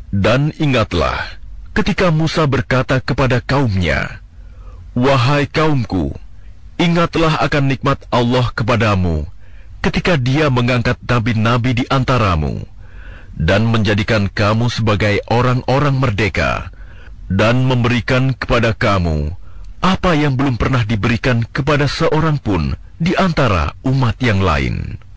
Dan ingatlah ketika Musa berkata kepada kaumnya, "Wahai kaumku, ingatlah akan nikmat Allah kepadamu ketika Dia mengangkat nabi-nabi di antaramu dan menjadikan kamu sebagai orang-orang merdeka dan memberikan kepada kamu apa yang belum pernah diberikan kepada seorang pun di antara umat yang lain."